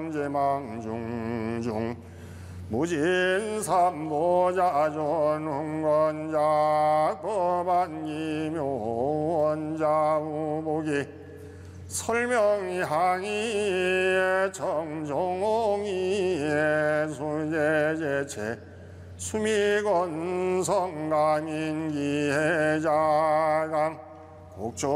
제망중중 무진삼보자존흥건자 법안기묘원자 우복이 설명향이 정종홍이 수제제체 수미건성감인기해자강 국조